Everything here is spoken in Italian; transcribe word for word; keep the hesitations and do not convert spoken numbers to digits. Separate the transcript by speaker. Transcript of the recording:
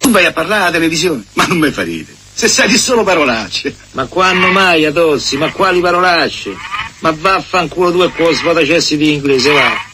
Speaker 1: Tu vai a parlare alla televisione, ma non mi fa ridere. Se sai di solo parolacce.
Speaker 2: Ma quando mai, Adossi? Ma quali parolacce? Ma vaffanculo tu e con lo sfotacessi di inglese, va.